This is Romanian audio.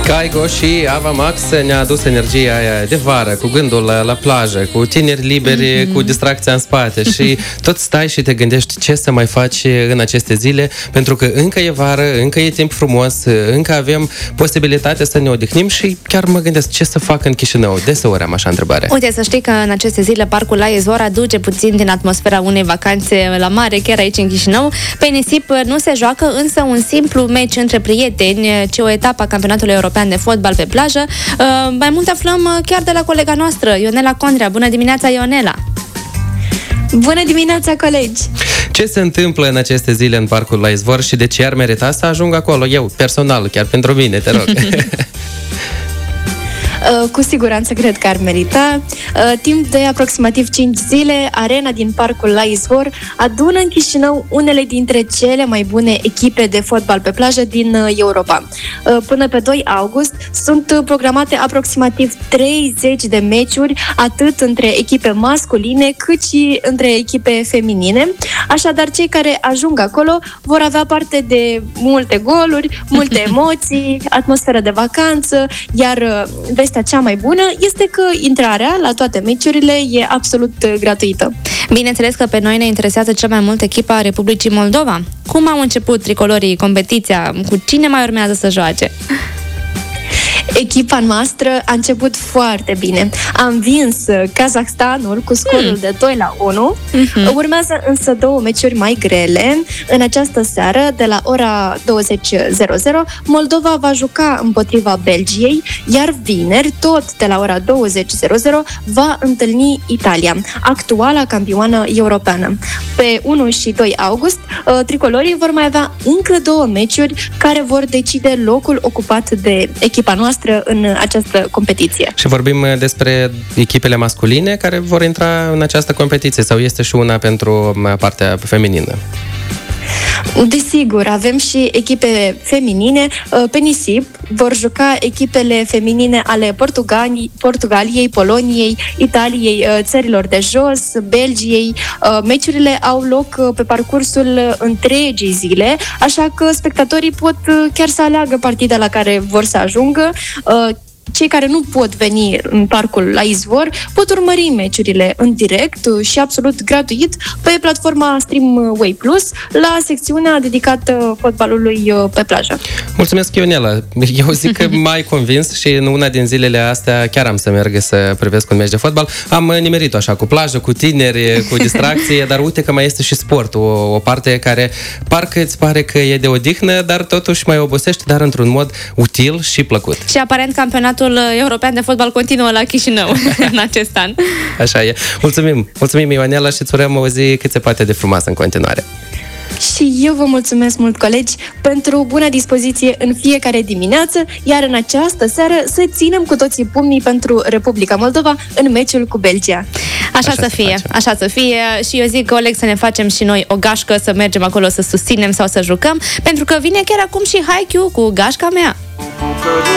Caigo și Ava Max ne-a adus energia aia de vară, cu gândul la plajă, cu tineri liberi, cu distracția în spate și tot stai și te gândești ce să mai faci în aceste zile, pentru că încă e vară, încă e timp frumos, încă avem posibilitatea să ne odihnim și chiar mă gândesc ce să fac în Chișinău. Deseori am așa întrebare. Uite, să știi că în aceste zile parcul La Izvor aduce puțin din atmosfera unei vacanțe la mare, chiar aici în Chișinău. Pe nisip nu se joacă însă un simplu meci între prieteni, ci o etapă a campionatului european de fotbal pe plajă. Mai mult aflăm chiar de la colega noastră, Ionela Condrea. Bună dimineața, Ionela! Bună dimineața, colegi! Ce se întâmplă în aceste zile în parcul La Izvor și de ce ar merita să ajung acolo? Eu, personal, chiar pentru mine, te rog. Cu siguranță cred că ar merita. Timp de aproximativ 5 zile, arena din parcul La Izvor adună în Chișinău unele dintre cele mai bune echipe de fotbal pe plajă din Europa. Până pe 2 august sunt programate aproximativ 30 de meciuri, atât între echipe masculine cât și între echipe feminine. Așadar, cei care ajung acolo vor avea parte de multe goluri, multe emoții, atmosferă de vacanță, iar vestea cea mai bună este că intrarea la toate meciurile e absolut gratuită. Bineînțeles că pe noi ne interesează cel mai mult echipa Republicii Moldova. Cum au început tricolorii competiția? Cu cine mai urmează să joace? Echipa noastră a început foarte bine. A învins Kazahstanul cu scorul de 2-1. Urmează însă 2 meciuri mai grele. În această seară, de la ora 20:00, Moldova va juca împotriva Belgiei, iar vineri, tot de la ora 20:00, va întâlni Italia, actuala campioană europeană. Pe 1 și 2 august, tricolorii vor mai avea încă 2 meciuri care vor decide locul ocupat de echipa noastră în această competiție. Și vorbim despre echipele masculine care vor intra în această competiție sau este și una pentru partea feminină? Desigur, avem și echipe feminine. Pe nisip vor juca echipele feminine ale Portugaliei, Poloniei, Italiei, țărilor de jos, Belgiei. Meciurile au loc pe parcursul întregii zile, așa că spectatorii pot chiar să aleagă partida la care vor să ajungă. Cei care nu pot veni în parcul La Izvor pot urmări meciurile în direct și absolut gratuit pe platforma Streamway Plus la secțiunea dedicată fotbalului pe plajă. Mulțumesc, Ionela! Eu zic că m-ai convins și în una din zilele astea chiar am să merg să privesc un meci de fotbal. Am nimerit-o așa, cu plajă, cu tineri, cu distracție, dar uite că mai este și sport, o parte care parcă îți pare că e de odihnă, dar totuși mai obosește, dar într-un mod util și plăcut. Și aparent campionatul european de fotbal continuă la Chișinău în acest an. Așa e. Mulțumim, Ionela, și îți urăm o zi cât se poate de frumoasă în continuare. Și eu vă mulțumesc mult, colegi, pentru buna dispoziție în fiecare dimineață, iar în această seară să ținem cu toții pumnii pentru Republica Moldova în meciul cu Belgia. Așa să fie. Și eu zic, Oleg, să ne facem și noi o gașcă, să mergem acolo să susținem sau să jucăm, pentru că vine chiar acum și Haikyuu cu gașca mea.